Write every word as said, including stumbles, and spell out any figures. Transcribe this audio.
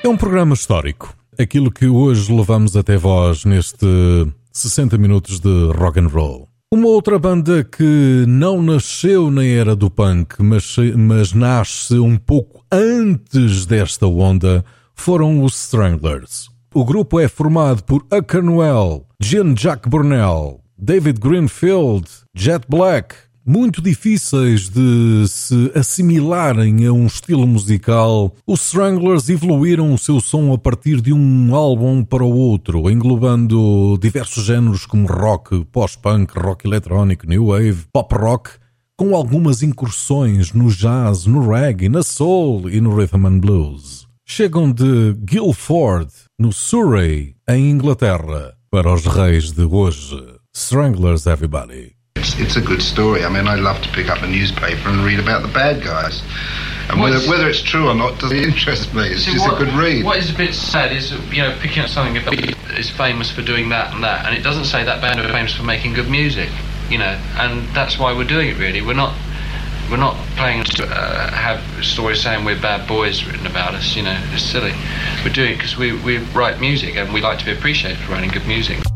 um programa histórico. Aquilo que hoje levamos até vós neste sessenta minutos de rock and roll. Uma outra banda que não nasceu na era do punk, mas, mas nasce um pouco antes desta onda, foram os Stranglers. O grupo é formado por Huck Cornwell, Jean-Jacques Burnel, David Greenfield, Jet Black, muito difíceis de se assimilarem a um estilo musical. Os Stranglers evoluíram o seu som a partir de um álbum para o outro, englobando diversos géneros como rock, pós-punk, rock eletrónico, new wave, pop rock, com algumas incursões no jazz, no reggae, na soul e no rhythm and blues. Chegam de Guildford, no Surrey, em Inglaterra, para os reis de hoje. Stranglers, everybody. It's, it's a good story. I mean, I love to pick up a newspaper and read about the bad guys. And whether, whether it's true or not doesn't interest me. It's See, just what, a good read. What is a bit sad is, you know, picking up something about is famous for doing that and that, and it doesn't say that band are famous for making good music, you know, and that's why we're doing it, really. We're not we're not playing uh, have stories saying we're bad boys written about us, you know, it's silly. We're doing it because we, we write music and we like to be appreciated for writing good music.